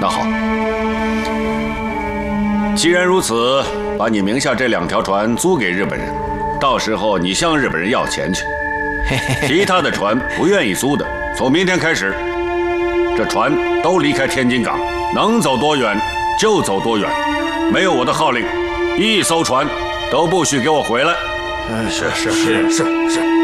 那好，既然如此，把你名下这2条船租给日本人，到时候你向日本人要钱去。其他的船不愿意租的，从明天开始，这船都离开天津港，能走多远就走多远，没有我的号令，1艘船都不许给我回来。 是。